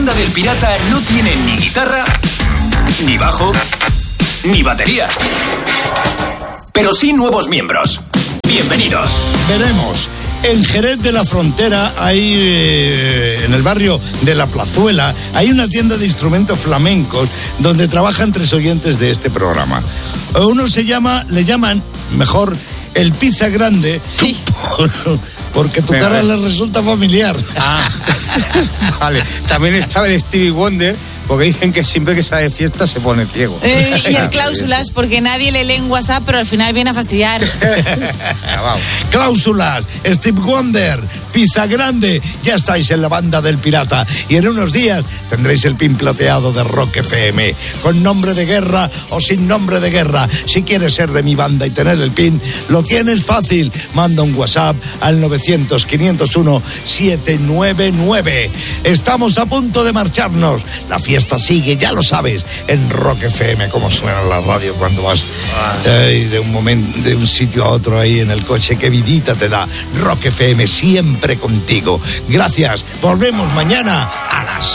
La del Pirata no tiene ni guitarra, ni bajo, ni batería. Pero sí nuevos miembros. Bienvenidos. Veremos. En Jerez de la Frontera hay, en el barrio de La Plazuela, hay una tienda de instrumentos flamencos donde trabajan 3 oyentes de este programa. Uno le llaman, mejor, el Pizza Grande. Sí. Porque tu cara le resulta familiar. Vale. También estaba el Stevie Wonder, porque dicen que siempre que sale de fiesta se pone ciego. Y el Cláusulas, porque nadie le lee en WhatsApp, pero al final viene a fastidiar. Cláusulas, Steve Wonder, Pizza Grande, ya estáis en la banda del Pirata. Y en unos días tendréis el pin plateado de Rock FM, con nombre de guerra o sin nombre de guerra. Si quieres ser de mi banda y tener el pin, lo tienes fácil. Manda un WhatsApp al 900-501-799. Estamos a punto de marcharnos. La fiesta sigue, ya lo sabes, en Rock FM, como suena la radio cuando vas de un sitio a otro ahí en el coche. Qué vidita te da. Rock FM, siempre contigo. Gracias. Volvemos mañana a las